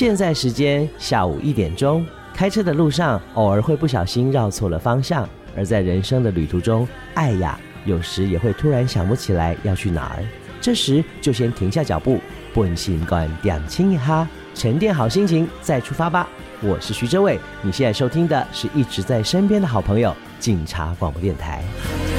现在时间下午1点钟，开车的路上偶尔会不小心绕错了方向，而在人生的旅途中，爱呀，有时也会突然想不起来要去哪儿。这时就先停下脚步，本心观点清一哈，沉淀好心情再出发吧。我是徐哲伟，你现在收听的是一直在身边的好朋友警察广播电台。